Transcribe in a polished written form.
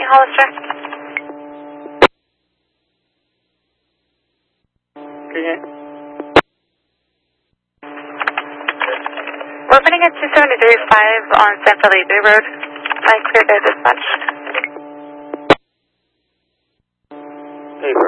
Hollister. Okay. We're putting at 273.5 on San Felipe Road. I cleared their dispatch. Hey,